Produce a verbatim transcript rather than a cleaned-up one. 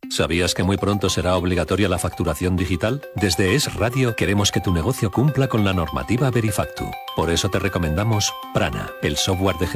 ¿Sabías que muy pronto será obligatoria la facturación digital? Desde Es Radio queremos que tu negocio cumpla con la normativa Verifactu. Por eso te recomendamos Prana, el software de